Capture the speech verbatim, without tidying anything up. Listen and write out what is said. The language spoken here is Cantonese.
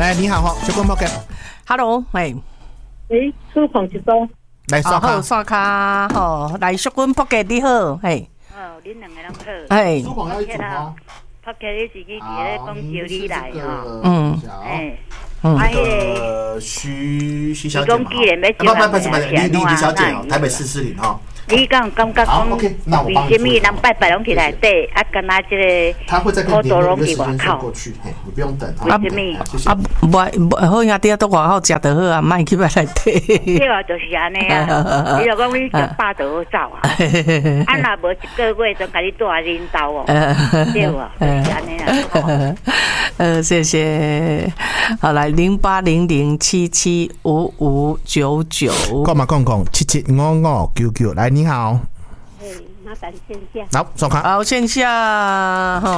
来，你好，小公 OK。 Hello， 喂， 诶，苏鹏一组， 来刷卡， 刷卡，吼，来小公 Pocket 你好，嘿， 哦，恁两个拢好， 嘿， 苏鹏要一组哦。 Pocket 你自己伫咧讲招你来吼， 嗯， 哎， 嗯， 啊， 那个徐徐小姐嘛， 你讲既然要不不不是不是，李李李小姐哦，台北市士林哈。 你敢感觉讲，为什么人拜拜拢伫内底，啊，干那这个他会再跟联络一个时间送过去，嘿，你不用等。 为什么？ 啊，无无好兄弟都外口食就好啊，莫去外内底。 对啊，就是安尼啊。你若讲你食饱就好走啊，啊，若无一个月，就甲你住在恁兜哦，对啊，就是安尼啊。 呃，谢谢。好，来零八零零七七五五九九。 讲嘛讲讲七七五五九九，来你好。 哎，麻烦线下。 好，刷卡。 好，线下哈。